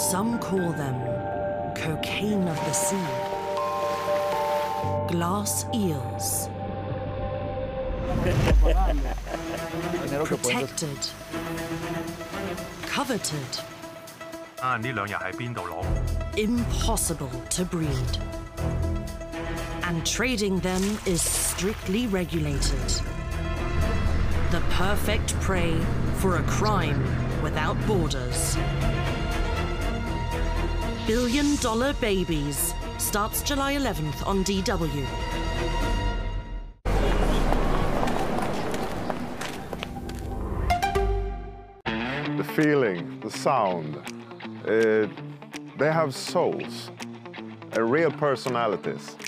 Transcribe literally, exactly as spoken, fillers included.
Some call them cocaine of the sea, glass eels. Protected, coveted, 啊，呢兩日喺邊度攞？ impossible to breed. And trading them is strictly regulated. The perfect prey for a crime without borders. Billion Dollar Babies starts July eleventh on D W. The feeling, the sound, uh, they have souls, uh, real personalities.